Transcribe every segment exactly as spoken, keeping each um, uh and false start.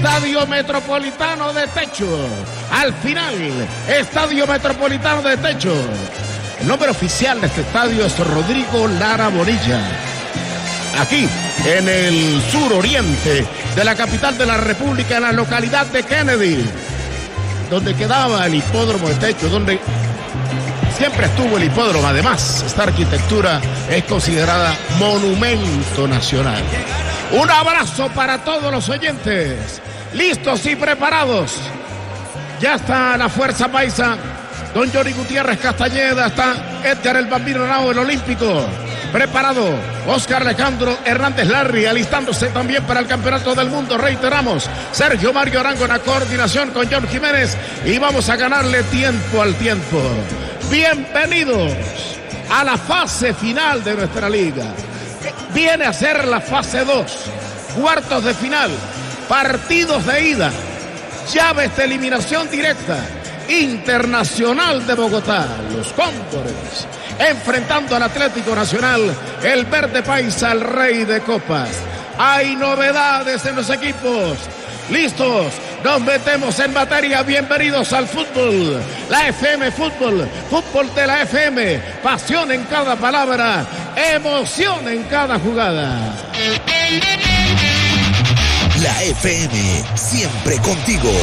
Estadio Metropolitano de Techo. Al final, Estadio Metropolitano de Techo. El nombre oficial de este estadio es Rodrigo Lara Bonilla. Aquí, en el suroriente de la capital de la República, en la localidad de Kennedy, donde quedaba el hipódromo de Techo, donde siempre estuvo el hipódromo. Además, esta arquitectura es considerada monumento nacional. Un abrazo para todos los oyentes. Listos y preparados. Ya está la fuerza paisa. Don Johnny Gutiérrez Castañeda. Está Edgar el Bambino Henao, el olímpico. Preparado. Oscar Alejandro Hernández Larry, alistándose también para el campeonato del mundo. Reiteramos, Sergio Mario Arango en la coordinación con John Jiménez. Y vamos a ganarle tiempo al tiempo. Bienvenidos a la fase final de nuestra liga. Viene a ser la fase dos. Cuartos de final. Partidos de ida. Llaves de eliminación directa. Internacional de Bogotá. Los Cóndores enfrentando al Atlético Nacional, el verde paisa, el rey de copas. Hay novedades en los equipos. Listos, nos metemos en materia. Bienvenidos al fútbol. La F M Fútbol, fútbol de la F M. Pasión en cada palabra, emoción en cada jugada. La F M, siempre contigo.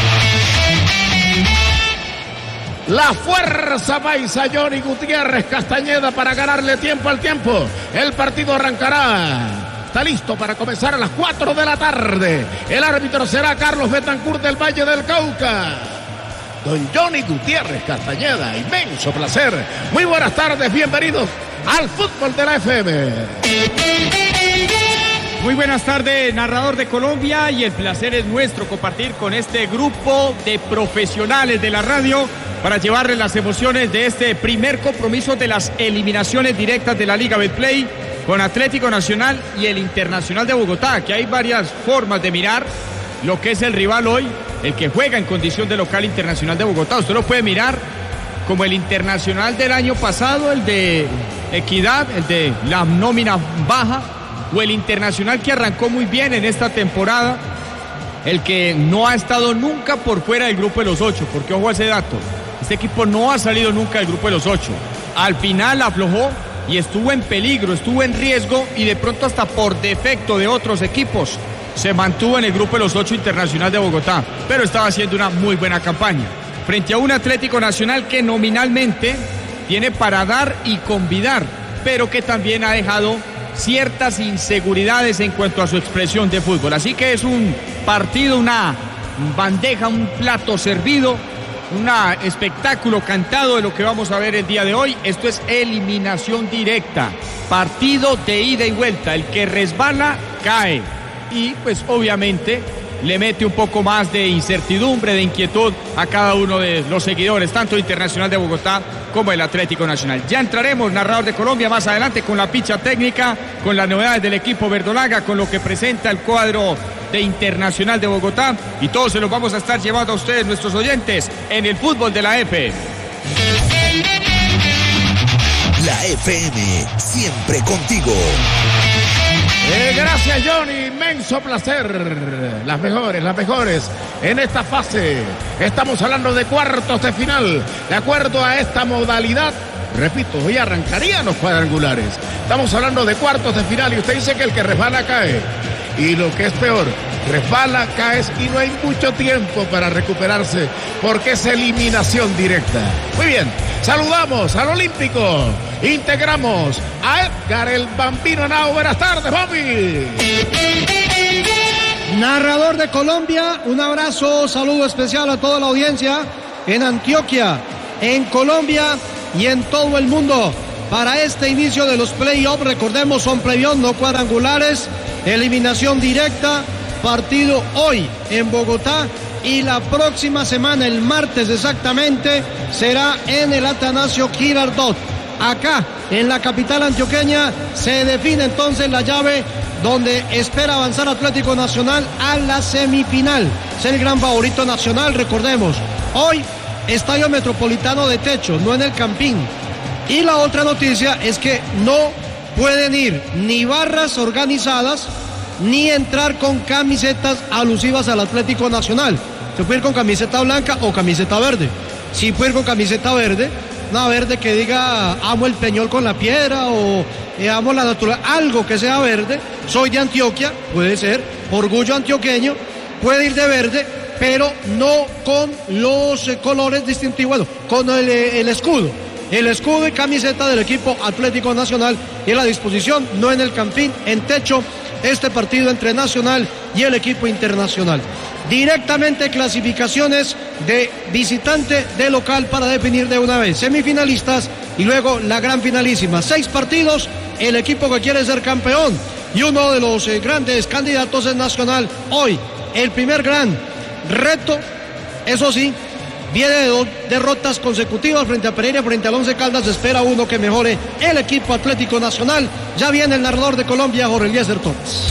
La fuerza paisa, Johnny Gutiérrez Castañeda, para ganarle tiempo al tiempo. El partido arrancará. Está listo para comenzar a las cuatro de la tarde. El árbitro será Carlos Betancourt del Valle del Cauca. Don Johnny Gutiérrez Castañeda, inmenso placer. Muy buenas tardes, bienvenidos al fútbol de la F M. Muy buenas tardes, narrador de Colombia, y el placer es nuestro compartir con este grupo de profesionales de la radio para llevarles las emociones de este primer compromiso de las eliminaciones directas de la Liga Betplay con Atlético Nacional y el Internacional de Bogotá, que hay varias formas de mirar lo que es el rival hoy, el que juega en condición de local Internacional de Bogotá. Usted lo puede mirar como el Internacional del año pasado, el de Equidad, el de la nómina baja, o el Internacional que arrancó muy bien en esta temporada, el que no ha estado nunca por fuera del grupo de los ocho, porque ojo a ese dato, este equipo no ha salido nunca del grupo de los ocho. Al final aflojó y estuvo en peligro, estuvo en riesgo, y de pronto hasta por defecto de otros equipos se mantuvo en el grupo de los ocho Internacional de Bogotá, pero estaba haciendo una muy buena campaña frente a un Atlético Nacional que nominalmente tiene para dar y convidar, pero que también ha dejado ciertas inseguridades en cuanto a su expresión de fútbol. Así que es un partido, una bandeja, un plato servido, un espectáculo cantado de lo que vamos a ver el día de hoy. Esto es eliminación directa, partido de ida y vuelta. El que resbala cae, y pues obviamente le mete un poco más de incertidumbre, de inquietud a cada uno de los seguidores, tanto Internacional de Bogotá como el Atlético Nacional. Ya entraremos, narrador de Colombia, más adelante con la ficha técnica, con las novedades del equipo verdolaga, con lo que presenta el cuadro de Internacional de Bogotá, y todos se los vamos a estar llevando a ustedes, nuestros oyentes, en el fútbol de la F M. La F M, siempre contigo. Eh, gracias, Johnny, inmenso placer. Las mejores, las mejores en esta fase. Estamos hablando de cuartos de final. De acuerdo a esta modalidad, repito, hoy arrancarían los cuadrangulares. Estamos hablando de cuartos de final, y usted dice que el que resbala cae. Y lo que es peor, resbala, caes y no hay mucho tiempo para recuperarse, porque es eliminación directa. Muy bien, saludamos al olímpico, integramos a Edgar el Bambino Henao. Buenas tardes, Bambi. Narrador de Colombia, un abrazo, saludo especial a toda la audiencia en Antioquia, en Colombia y en todo el mundo. Para este inicio de los playoffs, recordemos, son playoffs, no cuadrangulares, eliminación directa, partido hoy en Bogotá, y la próxima semana, el martes exactamente, será en el Atanasio Girardot. Acá, en la capital antioqueña, se define entonces la llave donde espera avanzar Atlético Nacional a la semifinal. Es el gran favorito nacional, recordemos. Hoy, Estadio Metropolitano de Techo, no en el Campín. Y la otra noticia es que no pueden ir ni barras organizadas ni entrar con camisetas alusivas al Atlético Nacional. Se puede ir con camiseta blanca o camiseta verde. Si puede ir con camiseta verde, una verde que diga amo el Peñol con la piedra o eh, amo la naturaleza, algo que sea verde. Soy de Antioquia, puede ser, orgullo antioqueño, puede ir de verde, pero no con los eh, colores distintivos, bueno, con el, eh, el escudo. El escudo y camiseta del equipo Atlético Nacional y en la disposición, no en el campín, en techo, este partido entre Nacional y el equipo internacional. Directamente clasificaciones de visitante, de local para definir de una vez semifinalistas y luego la gran finalísima. Seis partidos, el equipo que quiere ser campeón y uno de los eh, grandes candidatos es Nacional. Hoy, el primer gran reto, eso sí, viene de dos derrotas consecutivas frente a Pereira, frente al Once Caldas. Espera uno que mejore el equipo Atlético Nacional. Ya viene el narrador de Colombia, Jorge Eliezer Torres.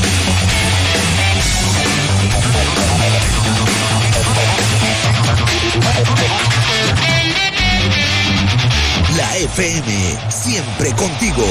La F M, siempre contigo.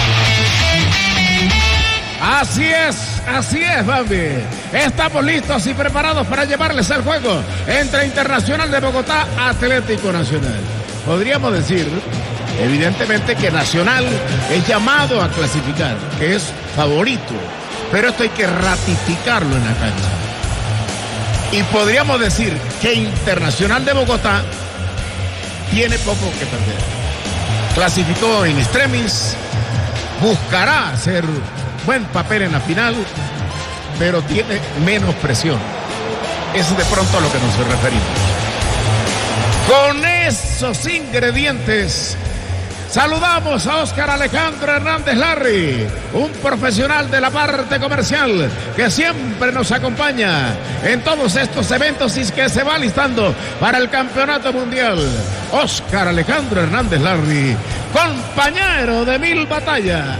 Así es, así es, Bambi. Estamos listos y preparados para llevarles el juego entre Internacional de Bogotá, Atlético Nacional. Podríamos decir, evidentemente, que Nacional es llamado a clasificar, que es favorito, pero esto hay que ratificarlo en la cancha. Y podríamos decir que Internacional de Bogotá tiene poco que perder. Clasificó en extremis, buscará hacer buen papel en la final, pero tiene menos presión. Es de pronto a lo que nos referimos. Con esos ingredientes, saludamos a Óscar Alejandro Hernández Larry, un profesional de la parte comercial que siempre nos acompaña en todos estos eventos y que se va alistando para el Campeonato Mundial. Óscar Alejandro Hernández Larry, compañero de mil batallas.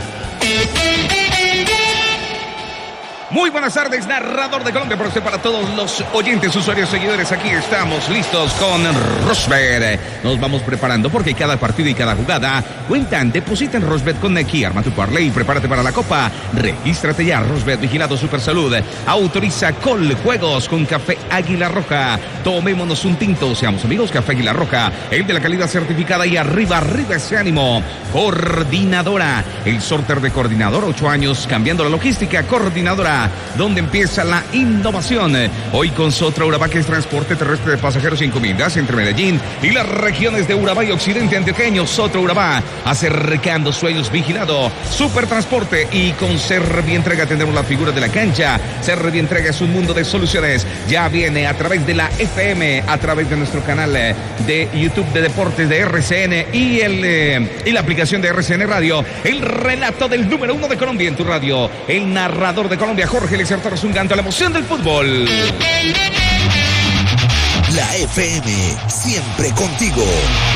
Muy buenas tardes, narrador de Colombia, por usted, para todos los oyentes, usuarios, seguidores. Aquí estamos listos con Rosbet. Nos vamos preparando porque cada partido y cada jugada cuentan. Deposita en Rosbet con Neki, arma tu parlay y prepárate para la Copa. Regístrate ya, Rosbet, vigilado Supersalud. Autoriza Col Juegos con Café Águila Roja. Tomémonos un tinto, seamos amigos, Café Águila Roja, el de la calidad certificada. Y arriba, arriba ese ánimo. Coordinadora, el sorter de Coordinadora, ocho años cambiando la logística. Coordinadora, donde empieza la innovación. Hoy con Sotra Urabá, que es transporte terrestre de pasajeros y encomiendas entre Medellín y las regiones de Urabá y Occidente Antioqueño. Sotra Urabá, acercando sueños, vigilado. Supertransporte, y con Servientrega tendremos la figura de la cancha. Servientrega es un mundo de soluciones. Ya viene a través de la F M, a través de nuestro canal de YouTube de deportes de R C N y, el, eh, y la aplicación de R C N Radio, el relato del número uno de Colombia en tu radio, el narrador de Colombia, Jorge Eliezer Torres, un canto a la emoción del fútbol. La F M, siempre contigo.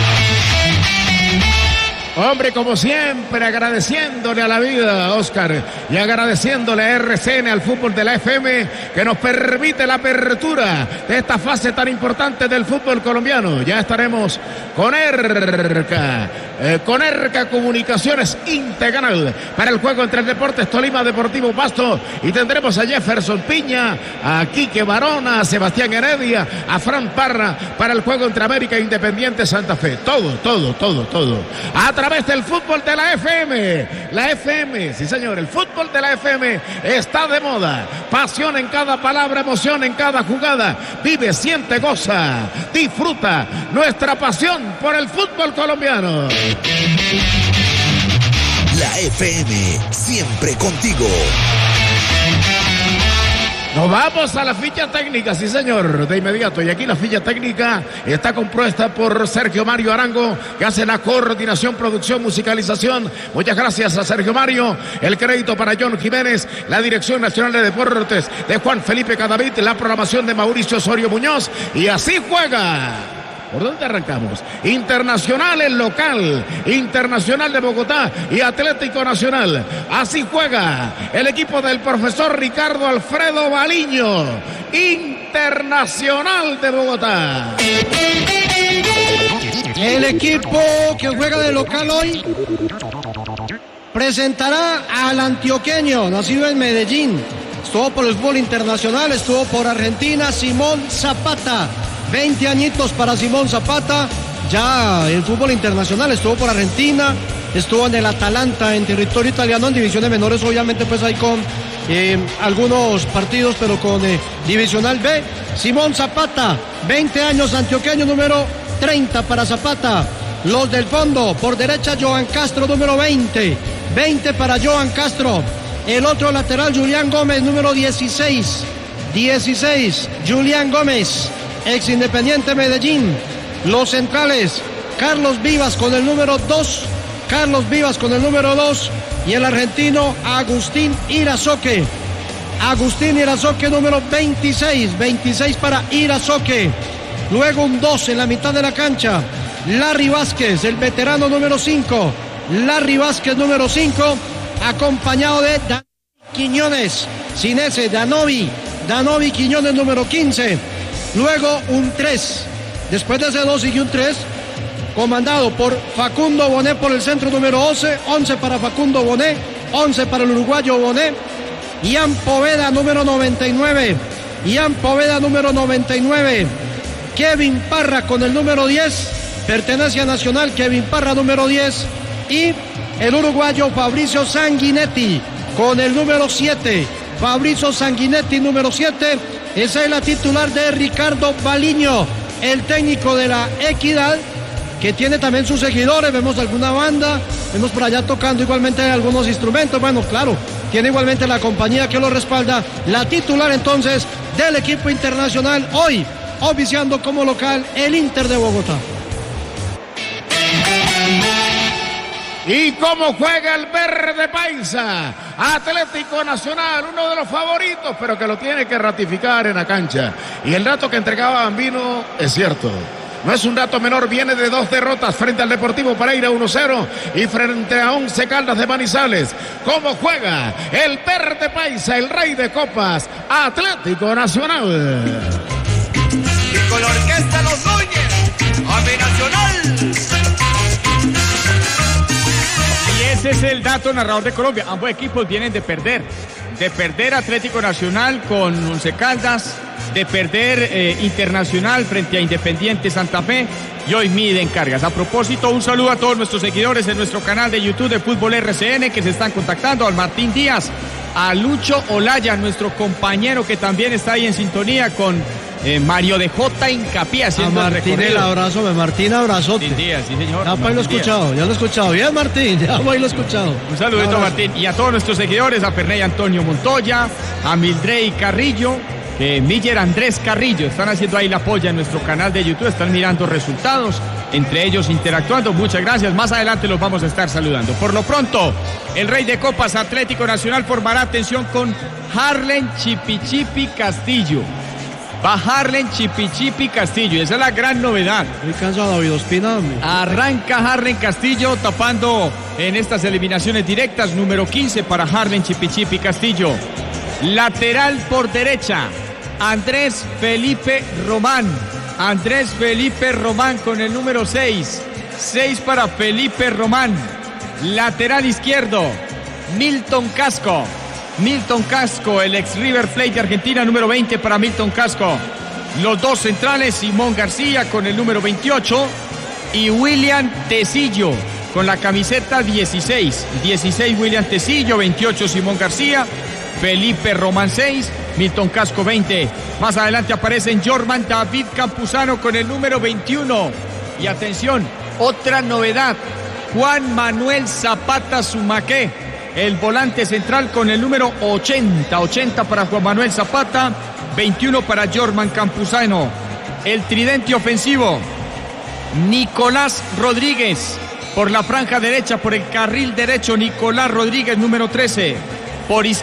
Hombre, como siempre, agradeciéndole a la vida, Óscar, y agradeciéndole a R C N, al fútbol de la F M, que nos permite la apertura de esta fase tan importante del fútbol colombiano. Ya estaremos con ERCA, eh, con ERCA Comunicaciones Integral para el juego entre el Deportes Tolima, Deportivo Pasto, y tendremos a Jefferson Piña, a Quique Barona, a Sebastián Heredia, a Fran Parra para el juego entre América e Independiente Santa Fe. Todo, todo, todo, todo. A través del fútbol de la F M. La F M, sí señor, el fútbol de la F M está de moda. Pasión en cada palabra, emoción en cada jugada. Vive, siente, goza, disfruta nuestra pasión por el fútbol colombiano. La F M, siempre contigo. Nos vamos a la ficha técnica, sí señor, de inmediato. Y aquí la ficha técnica está compuesta por Sergio Mario Arango, que hace la coordinación, producción, musicalización. Muchas gracias a Sergio Mario. El crédito para John Jiménez, la Dirección Nacional de Deportes de Juan Felipe Cadavid, la programación de Mauricio Osorio Muñoz. Y así juega. ¿Por dónde arrancamos? Internacional, el local, Internacional de Bogotá y Atlético Nacional. Así juega el equipo del profesor Ricardo Alfredo Baliño. Internacional de Bogotá. El equipo que juega de local hoy presentará al antioqueño, nacido en Medellín, estuvo por el fútbol internacional, estuvo por Argentina, Simón Zapata. veinte añitos para Simón Zapata, ya el fútbol internacional, estuvo por Argentina, estuvo en el Atalanta en territorio italiano, en divisiones menores, obviamente pues ahí con eh, algunos partidos, pero con eh, divisional B. Simón Zapata, veinte años, antioqueño, número treinta para Zapata. Los del fondo, por derecha Joan Castro, número veinte, veinte para Joan Castro. El otro lateral, Julián Gómez, número dieciséis, dieciséis, Julián Gómez, ex Independiente Medellín. Los centrales, Carlos Vivas con el número dos, Carlos Vivas con el número dos, y el argentino Agustín Irazoque. Agustín Irazoque, número veintiséis, veintiséis para Irazoque. Luego un dos en la mitad de la cancha, Larry Vázquez, el veterano número cinco, Larry Vázquez número cinco, acompañado de Dan Quiñones, sin ese, Danovi, Danovi Quiñones número quince. Luego un tres, después de ese dos sigue un tres, comandado por Facundo Bonet por el centro, número once, once para Facundo Bonet, once para el uruguayo Bonet. Ian Poveda número noventa y nueve, Ian Poveda número noventa y nueve, Kevin Parra con el número diez, pertenece a Nacional, Kevin Parra número diez, y el uruguayo Fabricio Sanguinetti con el número siete, Fabricio Sanguinetti número siete. Esa es la titular de Ricardo Baliño, el técnico de la Equidad, que tiene también sus seguidores. Vemos alguna banda, vemos por allá tocando igualmente algunos instrumentos. Bueno, claro, tiene igualmente la compañía que lo respalda. La titular entonces del equipo internacional, hoy oficiando como local el Inter de Bogotá. ¿Y cómo juega el verde paisa? Atlético Nacional, uno de los favoritos, pero que lo tiene que ratificar en la cancha. Y el dato que entregaba Bambino es cierto. No es un dato menor, viene de dos derrotas frente al Deportivo Pereira uno cero y frente a Once Caldas de Manizales. ¿Cómo juega el verde paisa, el rey de copas, Atlético Nacional? Y con la orquesta Los Núñez, Ave Nacional. Y ese es el dato, narrador de Colombia. Ambos equipos vienen de perder. De perder Atlético Nacional con Once Caldas, de perder eh, Internacional frente a Independiente Santa Fe, y hoy miden cargas. A propósito, un saludo a todos nuestros seguidores en nuestro canal de YouTube de Fútbol R C N que se están contactando, al Martín Díaz, a Lucho Olaya, nuestro compañero que también está ahí en sintonía con eh, Mario de J. Hincapié haciendo a Martín, el el abrazo, me Martín, abrazote. Martín Díaz, sí señor. Ya pues lo he escuchado, ya lo he escuchado. Bien, Martín, ya voy lo he escuchado. Un saludito a Martín y a todos nuestros seguidores, a Perney Antonio Montoya, a Mildrey Carrillo, eh, Miller Andrés Carrillo, están haciendo ahí la polla en nuestro canal de YouTube, están mirando resultados, entre ellos interactuando. Muchas gracias, más adelante los vamos a estar saludando. Por lo pronto, el rey de copas Atlético Nacional formará atención con Harlen Chipichipi Castillo. Va Harlen Chipichipi Castillo, y esa es la gran novedad. Muy cansado David Ospina. Arranca Harlen Castillo tapando en estas eliminaciones directas, número quince para Harlen Chipichipi Castillo. Lateral por derecha, Andrés Felipe Román. Andrés Felipe Román con el número seis. seis para Felipe Román. Lateral izquierdo, Milton Casco. Milton Casco, el ex River Plate de Argentina, número veinte para Milton Casco. Los dos centrales, Simón García con el número veintiocho y William Tecillo con la camiseta dieciséis. dieciséis William Tecillo, veintiocho Simón García, Felipe Román seis, Milton Casco veinte. Más adelante aparecen Jorman David Campuzano con el número veintiuno. Y atención, otra novedad, Juan Manuel Zapata Sumaqué, el volante central con el número ochenta. ochenta para Juan Manuel Zapata, veintiuno para Jorman Campuzano. El tridente ofensivo, Nicolás Rodríguez por la franja derecha, por el carril derecho, Nicolás Rodríguez, número trece. Por izquierda,